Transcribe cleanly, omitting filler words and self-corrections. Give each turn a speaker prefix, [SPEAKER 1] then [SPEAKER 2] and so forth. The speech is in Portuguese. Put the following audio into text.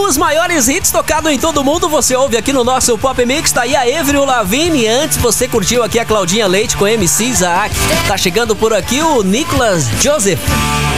[SPEAKER 1] Os maiores hits tocados em todo mundo, você ouve aqui no nosso Pop Mix. Tá aí a Avril Lavigne. Antes você curtiu aqui a Claudinha Leite com MC Isaac. Tá chegando por aqui o Nicolas Joseph